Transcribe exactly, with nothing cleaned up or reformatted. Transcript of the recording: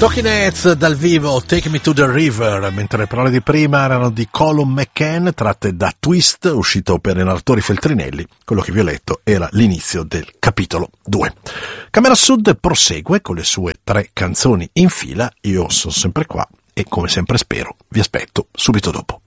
Talking Heads dal vivo, Take Me to the River, mentre le parole di prima erano di Colum McCann, tratte da Twist, uscito per i narratori Feltrinelli. Quello che vi ho letto era l'inizio del capitolo due. Camera Sud prosegue con le sue tre canzoni in fila. Io sono sempre qua e, come sempre spero, vi aspetto subito dopo.